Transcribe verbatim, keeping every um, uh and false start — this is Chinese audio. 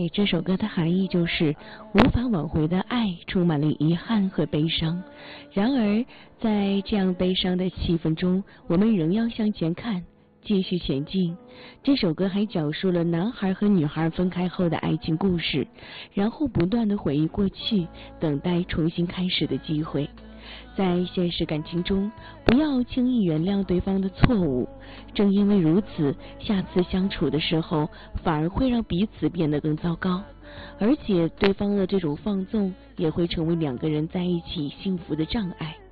这首歌的含义就是无法挽回的爱充满了遗憾和悲伤。然而在这样悲伤的气氛中，我们仍要向前看，继续前进。这首歌还讲述了男孩和女孩分开后的爱情故事，然后不断的回忆过去，等待重新开始的机会。在现实感情中，不要轻易原谅对方的错误，正因为如此，下次相处的时候反而会让彼此变得更糟糕，而且对方的这种放纵也会成为两个人在一起幸福的障碍。